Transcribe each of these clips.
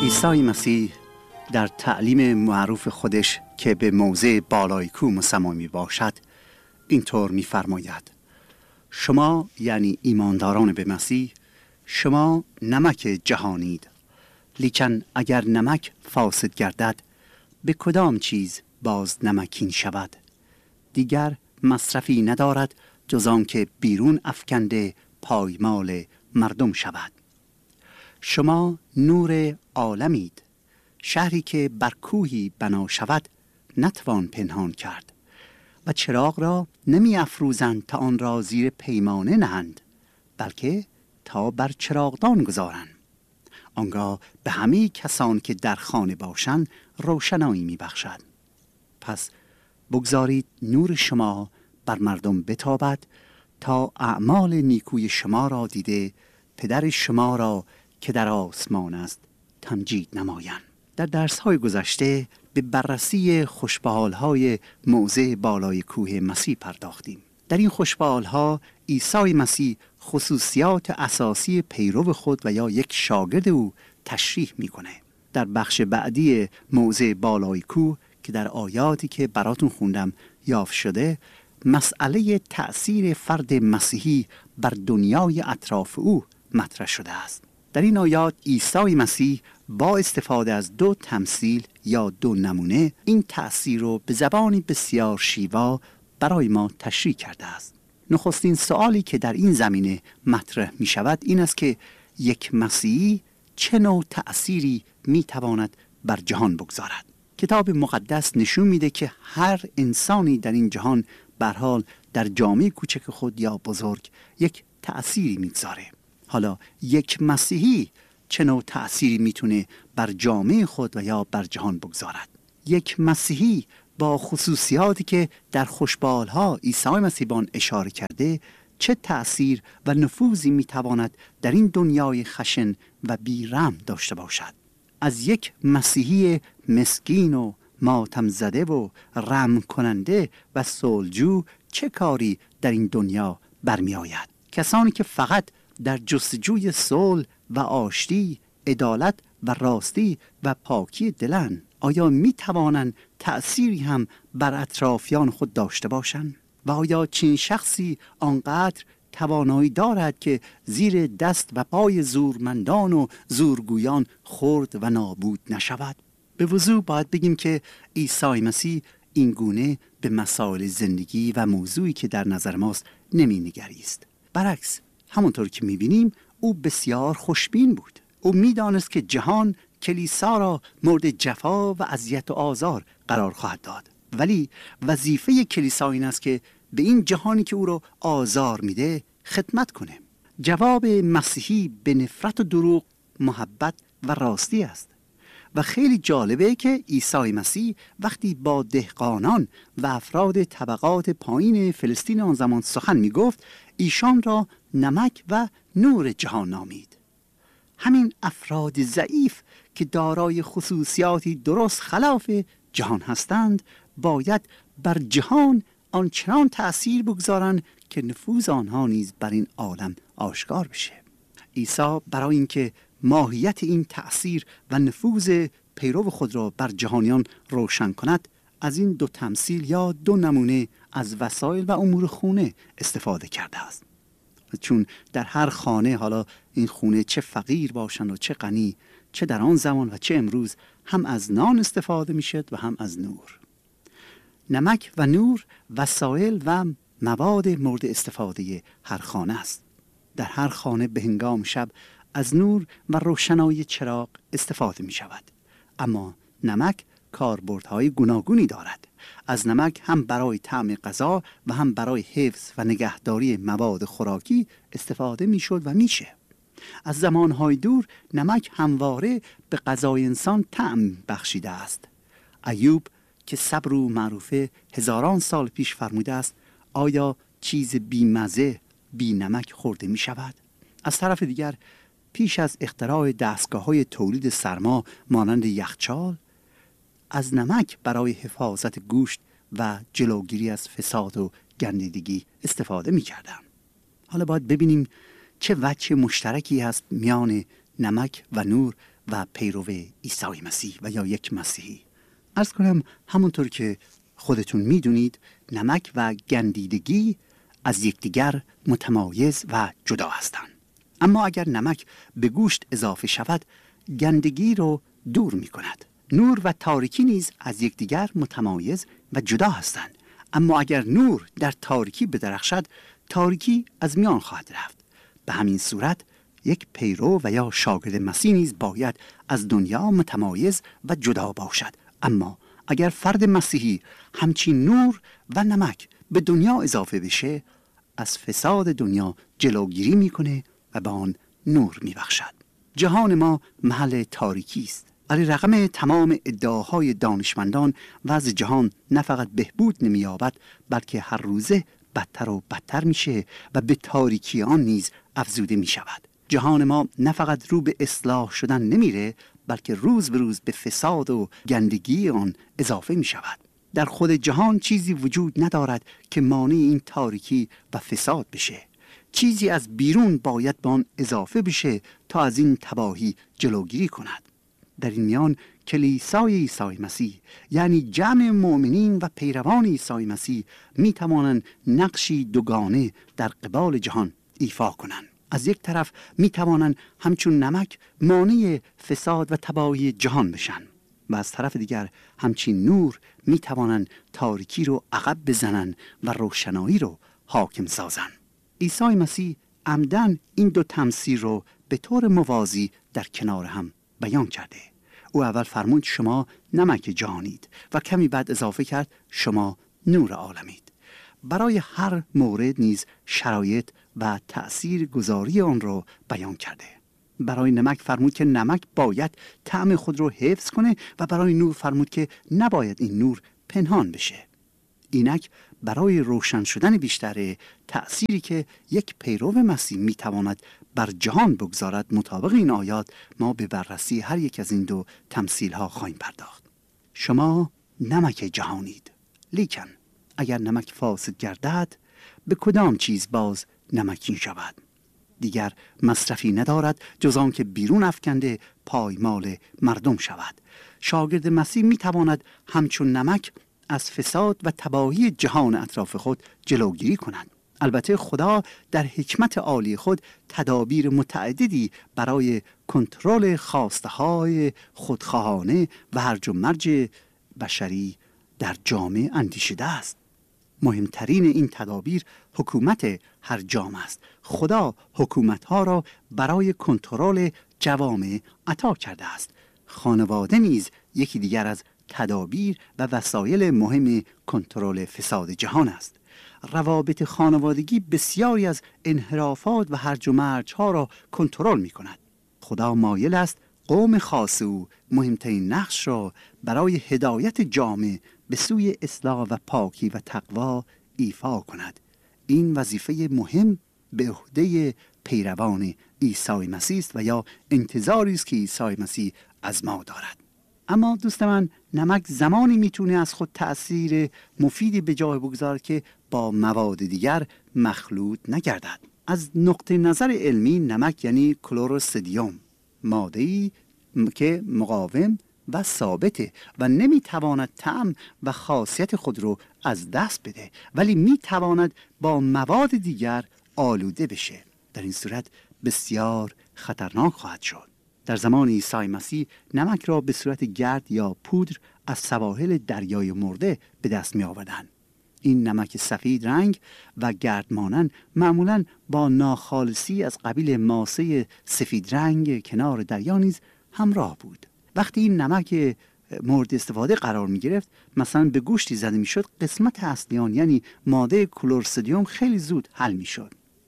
عیسی مسیح در تعلیم معروف خودش که به موضع بالای کوه مسما می باشد اینطور می فرماید: شما یعنی ایمانداران به مسیح، شما نمک جهانید، لیکن اگر نمک فاسد گردد به کدام چیز باز نمکین شود؟ دیگر مصرفی ندارد جز آن که بیرون افکنده پایمال مردم شود. شما نور عالمید. شهری که بر کوهی بنا شود نتوان پنهان کرد و چراغ را نمی افروزند تا آن را زیر پیمانه نهند، بلکه تا بر چراغدان گذارند. آنگاه به همه کسان که در خانه باشند روشنایی می بخشد. پس بگذارید نور شما بر مردم بتابد تا اعمال نیکوی شما را دیده پدر شما را که در آسمان است تمجید نمایند. در درس‌های گذشته به بررسی خوشبحال‌های موضع بالای کوه مسیح پرداختیم. در این خوشبحال‌ها عیسی مسیح خصوصیات اساسی پیرو خود و یا یک شاگرد او تشریح می‌کنه. در بخش بعدی موضع بالای کوه که در آیاتی که براتون خوندم یافت شده، مسئله تأثیر فرد مسیحی بر دنیای اطراف او مطرح شده است. در این آیات عیسی مسیح با استفاده از دو تمثیل یا دو نمونه این تأثیر رو به زبانی بسیار شیوا برای ما تشریح کرده است. نخستین سوالی که در این زمینه مطرح می شود این است که یک مسیحی چه نوع تأثیری می تواند بر جهان بگذارد؟ کتاب مقدس نشون میده که هر انسانی در این جهان به هر حال در جامعه کوچک خود یا بزرگ یک تأثیری میگذاره. حالا یک مسیحی چه نوع تأثیری میتونه بر جامعه خود و یا بر جهان بگذارد؟ یک مسیحی با خصوصیاتی که در خوشبحال‌ها عیسی مسیح به آن اشاره کرده چه تأثیر و نفوذی میتواند در این دنیای خشن و بی‌رحم داشته باشد؟ از یک مسیحی مسکین و ماتم زده و رحم کننده و صلحجو چه کاری در این دنیا برمی آید؟ کسانی که فقط در جستجوی صلح و آشتی، عدالت و راستی و پاکی دلن، آیا می توانند تأثیری هم بر اطرافیان خود داشته باشند؟ و آیا چنین شخصی آنقدر توانایی دارد که زیر دست و پای زورمندان و زورگویان خرد و نابود نشود؟ به وضوح باید بگیم که عیسی مسیح این گونه به مسائل زندگی و موضوعی که در نظر ماست نمی نگریست. برعکس همونطور که می بینیم او بسیار خوشبین بود. او می دانست که جهان کلیسا را مورد جفا و اذیت و آزار قرار خواهد داد، ولی وظیفه کلیسا این است که به این جهانی که او را آزار میده خدمت کنه. جواب مسیحی به نفرت و دروغ محبت و راستی است. و خیلی جالبه که عیسی مسیح وقتی با دهقانان و افراد طبقات پایین فلسطین آن زمان سخن می گفت، ایشان را نمک و نور جهان نامید. همین افراد ضعیف که دارای خصوصیاتی درست خلاف جهان هستند باید بر جهان آنچنان تأثیر بگذارند که نفوذ آنها نیز بر این عالم آشکار بشه. عیسی برای اینکه ماهیت این تأثیر و نفوذ پیرو خود را بر جهانیان روشن کند از این دو تمثیل یا دو نمونه از وسایل و امور خونه استفاده کرده است. چون در هر خانه، حالا این خونه چه فقیر باشند و چه غنی، چه در آن زمان و چه امروز، هم از نان استفاده میشد و هم از نور. نمک و نور وسایل و مواد مورد استفاده هر خانه است. در هر خانه به هنگام شب از نور و روشنایی چراغ استفاده می شود. اما نمک کاربردهای گوناگونی دارد. از نمک هم برای طعم غذا و هم برای حفظ و نگهداری مواد خوراکی استفاده می شد و میشه. از زمانهای دور نمک همواره به غذای انسان طعم بخشیده است. ایوب که صبر و معروفه هزاران سال پیش فرموده است: آیا چیز بی مزه بی نمک خورده می شود؟ از طرف دیگر پیش از اختراع دستگاه‌های تولید سرما مانند یخچال، از نمک برای حفاظت گوشت و جلوگیری از فساد و گندیدگی استفاده می‌کردند. حالا باید ببینیم چه وجه مشترکی هست میان نمک و نور و پیرو عیسی مسیح و یا یک مسیحی. عرض کنم همونطور که خودتون میدونید نمک و گندیدگی از یکدیگر متمایز و جدا هستند. اما اگر نمک به گوشت اضافه شود گندگی رو دور می کند. نور و تاریکی نیز از یکدیگر متمایز و جدا هستند. اما اگر نور در تاریکی بدرخشد تاریکی از میان خواهد رفت. به همین صورت یک پیرو و یا شاگرد مسیح نیز باید از دنیا متمایز و جدا باشد. اما اگر فرد مسیحی همچین نور و نمک به دنیا اضافه بشه از فساد دنیا جلوگیری میکنه و به آن نور میبخشد. جهان ما محل تاریکی است. علی رغم تمام ادعاهای دانشمندان وضع جهان نه فقط بهبود نمی‌یابد بلکه هر روزه بدتر و بدتر میشه و به تاریکی آن نیز افزوده میشود. جهان ما نه فقط رو به اصلاح شدن نمیره بلکه روز به روز به فساد و گندگی آن اضافه می شود. در خود جهان چیزی وجود ندارد که مانع این تاریکی و فساد بشه. چیزی از بیرون باید به آن اضافه بشه تا از این تباهی جلوگیری کند. در این میان کلیسای عیسی مسیح یعنی جمع مؤمنین و پیروان عیسی مسیح می توانند نقشی دوگانه در قبال جهان ایفا کنند. از یک طرف می توانند همچون نمک مانع فساد و تباهی جهان بشن و از طرف دیگر همچین نور می توانند تاریکی رو عقب بزنن و روشنایی رو حاکم سازن. عیسی مسیح عمدن این دو تمثیل رو به طور موازی در کنار هم بیان کرده. او اول فرمود شما نمک جهانید و کمی بعد اضافه کرد شما نور عالمید. برای هر مورد نیز شرایط و تأثیر گذاری آن را بیان کرده. برای نمک فرمود که نمک باید طعم خود را حفظ کنه و برای نور فرمود که نباید این نور پنهان بشه. اینک برای روشن شدن بیشتر تأثیری که یک پیرو مسیح میتواند بر جهان بگذارد مطابق این آیات ما به بررسی هر یک از این دو تمثیل ها خواهیم پرداخت. شما نمک جهانید، لیکن اگر نمک فاسد گردد به کدام چیز باز نمکین شود؟ دیگر مصرفی ندارد جز آن که بیرون افکنده پایمال مردم شود. شاگرد مسیح میتواند همچون نمک از فساد و تباهی جهان اطراف خود جلوگیری کند. البته خدا در حکمت عالی خود تدابیر متعددی برای کنترل خواسته‌های خودخواهانه و هرج و مرج بشری در جامعه اندیشیده است. مهمترین این تدابیر حکومت هر جامعه است. خدا حکومت‌ها را برای کنترل جوامع عطا کرده است. خانواده نیز یکی دیگر از تدابیر و وسایل مهم کنترل فساد جهان است. روابط خانوادگی بسیاری از انحرافات و هرج و مرج‌ها را کنترل می‌کند. خدا مایل است قوم خاص او مهمترین نقش را برای هدایت جامعه به سوی اصلاح و پاکی و تقوا ایفا کند. این وظیفه مهم به عهده پیروان عیسی مسیح است و یا انتظاری است که عیسی مسیح از ما دارد. اما دوست من نمک زمانی میتونه از خود تأثیر مفیدی به جای بگذارد که با مواد دیگر مخلوط نگردد. از نقطه نظر علمی نمک یعنی کلروسدیوم، ماده‌ای که مقاوم و ثابته و نمیتواند طعم و خاصیت خود رو از دست بده، ولی میتواند با مواد دیگر آلوده بشه. در این صورت بسیار خطرناک خواهد شد. در زمان عیسی مسیح نمک را به صورت گرد یا پودر از سواحل دریای مرده به دست می آوردند. این نمک سفید رنگ و گرد مانند معمولاً با ناخالصی از قبیل ماسه سفید رنگ کنار دریا نیز همراه بود. وقتی این نمک مورد استفاده قرار می گرفت، مثلا به گوشتی زده می شد، قسمت اصلی آن یعنی ماده کلروسدیوم خیلی زود حل می شد.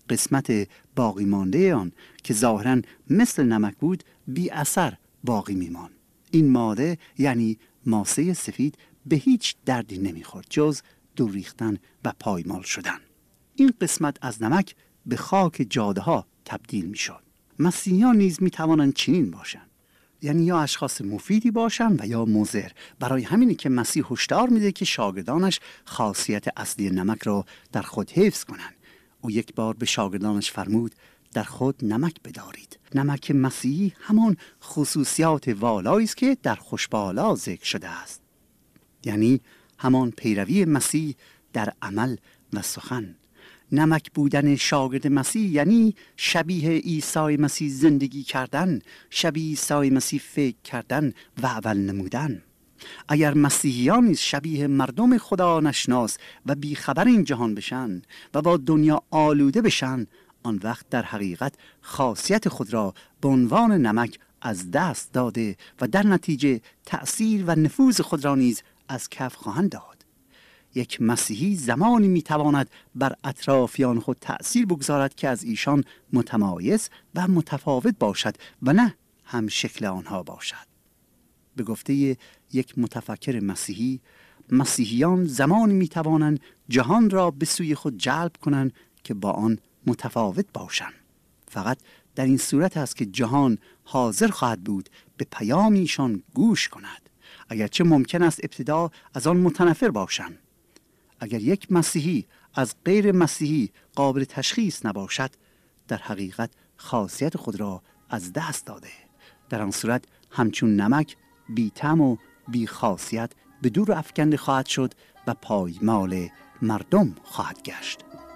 قسمت باقی مانده آن که ظاهراً مثل نمک بود بی اثر باقی می ماند. این ماده یعنی ماسه سفید به هیچ دردی نمی خورد جز دور ریختن و پایمال شدن. این قسمت از نمک به خاک جاده ها تبدیل می شد. مسیحیان نیز می توانند چنین باشند، یعنی یا اشخاص مفیدی باشند و یا مضر. برای همینه که مسیح هشدار میده که شاگردانش خاصیت اصلی نمک را در خود حفظ کنند. او یک بار به شاگردانش فرمود در خود نمک بدارید. نمک مسیحی همان خصوصیات والایی است که در خوشبالا ذکر شده است، یعنی همان پیروی مسیح در عمل و سخن. نمک بودن شاگرد مسیح یعنی شبیه عیسی مسیح زندگی کردن، شبیه عیسی مسیح فکر کردن و عمل نمودن. اگر مسیحیان نیز شبیه مردم خدا نشناس و بیخبر این جهان بشن و با دنیا آلوده بشن، آن وقت در حقیقت خاصیت خود را به عنوان نمک از دست داده و در نتیجه تأثیر و نفوذ خود را نیز از کف خواهند داد. یک مسیحی زمانی میتواند بر اطرافیان خود تأثیر بگذارد که از ایشان متمایز و متفاوت باشد و نه هم شکل آنها باشد. به گفته یک متفکر مسیحی، مسیحیان زمانی میتوانند جهان را به سوی خود جلب کنند که با آن متفاوت باشند. فقط در این صورت است که جهان حاضر خواهد بود به پیام ایشان گوش کند، اگرچه ممکن است ابتدا از آن متنفر باشند. اگر یک مسیحی از غیر مسیحی قابل تشخیص نباشد، در حقیقت خاصیت خود را از دست داده. در آن صورت همچون نمک بی طعم و بی خاصیت به دور افکنده خواهد شد و پایمال مردم خواهد گشت.